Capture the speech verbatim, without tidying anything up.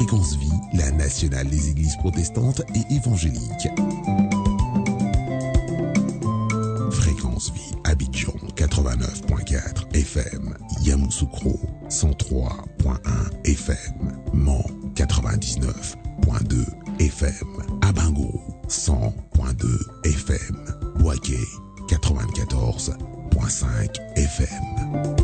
Fréquence Vie, la nationale des églises protestantes et évangéliques. Fréquence Vie, Abidjan quatre-vingt-neuf point quatre F M, Yamoussoukro cent trois point un F M, Mans quatre-vingt-dix-neuf point deux F M, Abango cent point deux F M, Boaké quatre-vingt-quatorze point cinq F M.